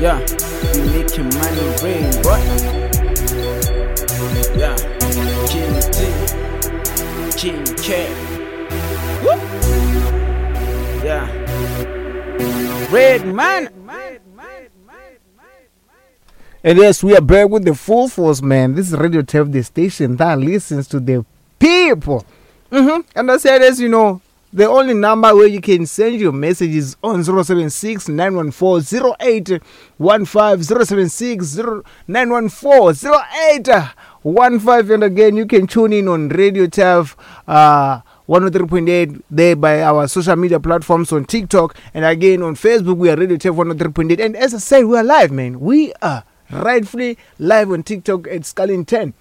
Yeah, we making money rain, boy. Yeah, King T, King K. Woo. Yeah, Red Man. And yes, we are back with the full force, man. This is Radio Tav, the station that listens to the people. And I said, as you know, the only number where you can send your messages on 076 914 0815 076 914 0815. And again, you can tune in on Radio Tav 103.8 there by our social media platforms on TikTok. And again, on Facebook, we are Radio Tav 103.8. And as I said, we are live, man. We are rightfully live on TikTok at Sculling 10.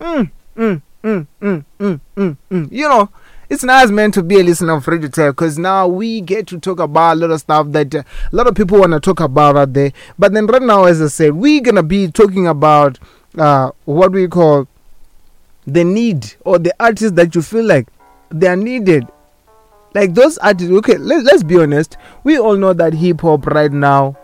You know, it's nice, man, to be a listener of Radio Tav, because now we get to talk about a lot of stuff that a lot of people want to talk about out there. But then right now, as I said, we're going to be talking about what we call the need, or the artists that you feel like they are needed. Like those artists, okay, let's be honest. We all know that hip-hop right now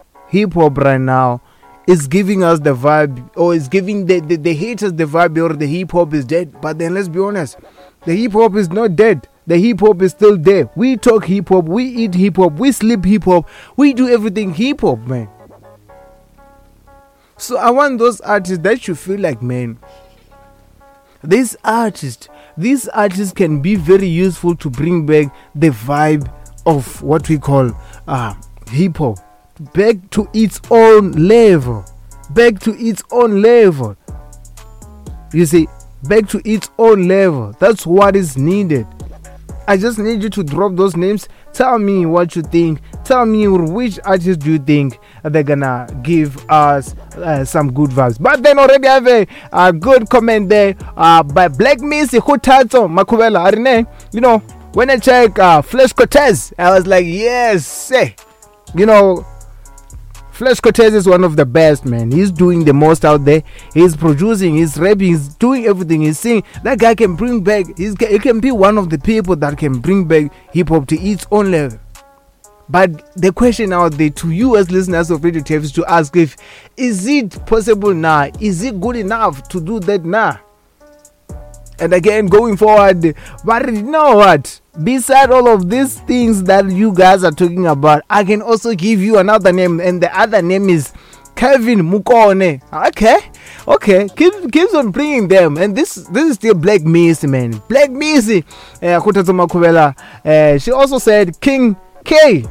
is giving us the vibe, or is giving the haters the vibe, or the hip-hop is dead. But then let's be honest. The hip-hop is not dead. The hip-hop is still there. We talk hip-hop, we eat hip-hop, we sleep hip-hop, we do everything hip-hop, man. So I want those artists that you feel like, man, these artists can be very useful to bring back the vibe of what we call hip-hop back to its own level. You see, back to its own level. That's what is needed. I just need you to drop those names. Tell me what you think. Tell me which artists do you think they're gonna give us some good vibes. But then already have a good comment there by Black Missy Hutato Makubela Arine. You know, when I check Flash Cortez, I was like, yes, you know, Flash Cortez is one of the best, man. He's doing the most out there. He's producing, he's rapping, he's doing everything. He's singing. That guy can bring back, he can be one of the people that can bring back hip-hop to its own level. But the question out there to you as listeners of Radio Tav is to ask if, is it possible now? Is it good enough to do that now? And again, going forward, but you know what? Beside all of these things that you guys are talking about, I can also give you another name, and the other name is Kevin Mukone. Okay, keeps on bringing them, and this is still Black Missy, man. Black Missy, she also said King K.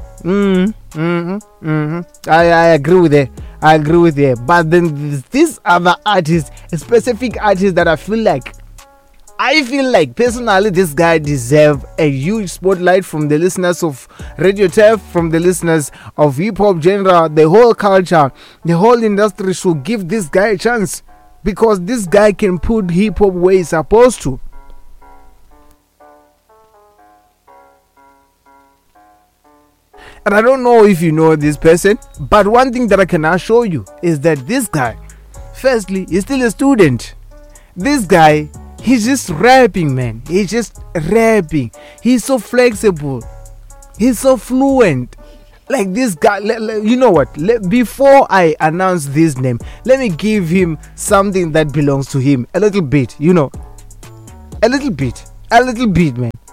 I agree with it. But then these other artists, specific artists that I feel like personally this guy deserves a huge spotlight from the listeners of Radio Tav, from the listeners of hip-hop genre, the whole culture, the whole industry should give this guy a chance, because this guy can put hip-hop where he's supposed to. And I don't know if you know this person, but one thing that I can assure you is that this guy, firstly, is still a student. This guy, he's just rapping, man. He's just rapping. He's so flexible. He's so fluent. Like this guy, you know what? Before I announce this name, let me give him something that belongs to him. A little bit, you know. A little bit, man.